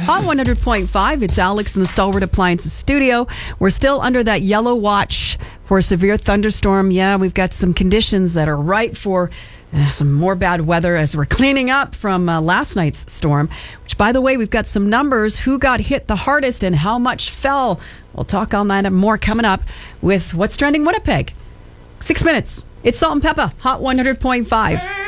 Hot 100.5, it's Alex in the Stalwart Appliances studio. We're still under that yellow watch for a severe thunderstorm. Yeah, we've got some conditions that are ripe for some more bad weather as we're cleaning up from last night's storm, which, by the way, we've got some numbers. Who got hit the hardest and how much fell? We'll talk on that and more coming up with What's Trending Winnipeg. 6 minutes. It's Salt and Pepper, Hot 100.5.